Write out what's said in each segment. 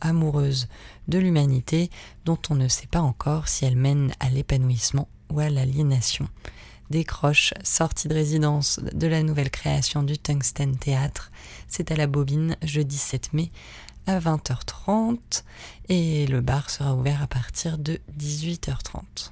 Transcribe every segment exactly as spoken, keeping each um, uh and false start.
amoureuse de l'humanité dont on ne sait pas encore si elle mène à l'épanouissement ou à l'aliénation. Décroche, sortie de résidence de la nouvelle création du Tungsten Théâtre. C'est à la Bobine, jeudi sept mai à vingt heures trente et le bar sera ouvert à partir de dix-huit heures trente.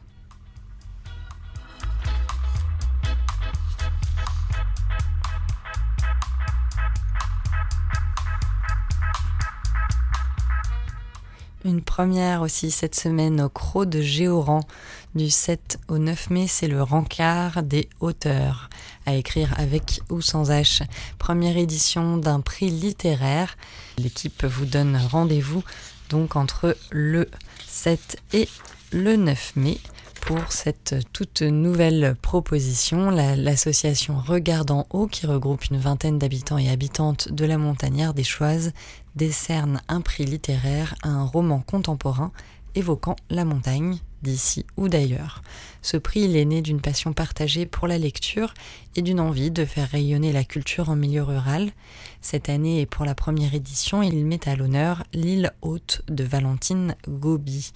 Une première aussi cette semaine au Croc de Géoran. Du sept au neuf mai, c'est le rencard des auteurs, à écrire avec ou sans H. Première édition d'un prix littéraire. L'équipe vous donne rendez-vous donc entre le sept et le neuf mai pour cette toute nouvelle proposition. La, l'association Regard en haut, qui regroupe une vingtaine d'habitants et habitantes de la Montagnarde des Choises, décerne un prix littéraire à un roman contemporain évoquant la montagne, d'ici ou d'ailleurs. Ce prix il est né d'une passion partagée pour la lecture et d'une envie de faire rayonner la culture en milieu rural. Cette année, et pour la première édition, il met à l'honneur L'île haute de Valentine Gobi,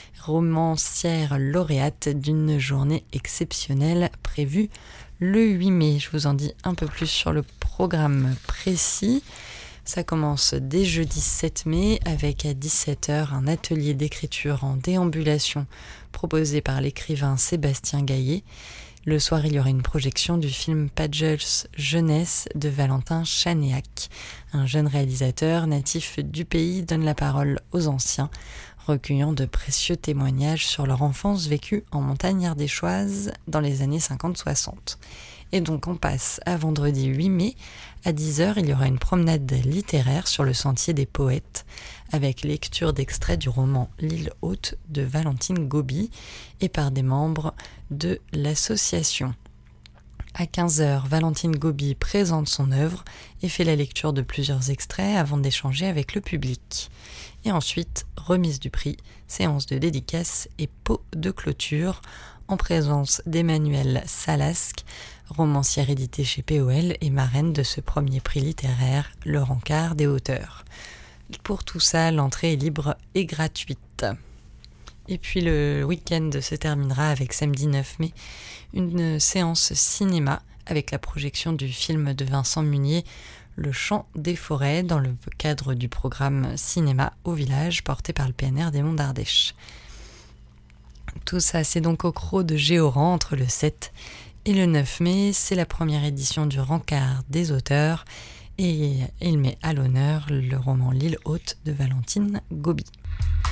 romancière lauréate d'une journée exceptionnelle prévue le huit mai. Je vous en dis un peu plus sur le programme précis. Ça commence dès jeudi sept mai avec à dix-sept heures un atelier d'écriture en déambulation proposé par l'écrivain Sébastien Gaillet. Le soir, il y aura une projection du film Pages Jeunesse de Valentin Chanéac. Un jeune réalisateur natif du pays donne la parole aux anciens, recueillant de précieux témoignages sur leur enfance vécue en montagne ardéchoise dans les années cinquante soixante. Et donc on passe à vendredi huit mai, à dix heures, il y aura une promenade littéraire sur le sentier des poètes, avec lecture d'extraits du roman L'île haute de Valentine Gobi et par des membres de l'association. À quinze heures, Valentine Gobi présente son œuvre et fait la lecture de plusieurs extraits avant d'échanger avec le public. Et ensuite, remise du prix, séance de dédicace et pot de clôture en présence d'Emmanuelle Salasque, romancière éditée chez P O L et marraine de ce premier prix littéraire, le rencard des auteurs. Pour tout ça, l'entrée est libre et gratuite. Et puis le week-end se terminera avec samedi neuf mai, une séance cinéma avec la projection du film de Vincent Munier, Le Chant des forêts, dans le cadre du programme Cinéma au village porté par le P N R des Monts d'Ardèche. Tout ça, c'est donc au Croc de Géoran entre le sept et le neuf mai. C'est la première édition du rencard des auteurs et il met à l'honneur le roman L'île haute de Valentine Gobi.